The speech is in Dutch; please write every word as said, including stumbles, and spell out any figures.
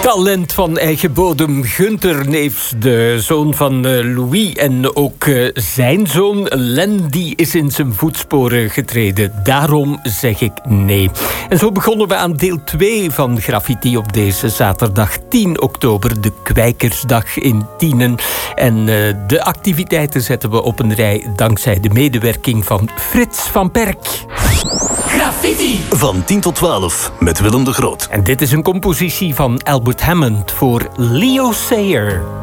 talent van eigen bodem. Gunther Neefs, de zoon van uh, Louis. En ook uh, zijn zoon Len, die is in zijn voetsporen getreden. Daarom zeg ik nee. En zo begonnen we aan deel twee van Graffiti op deze zaterdag tien oktober. De Kwijkersdag in Tienen. En uh, de activiteiten zetten we op een rij dankzij de medewerking van Frits van Perk. Graffiti! Van tien tot twaalf met Willem de Groot. En dit is een compositie van Albert Hammond voor Leo Sayer.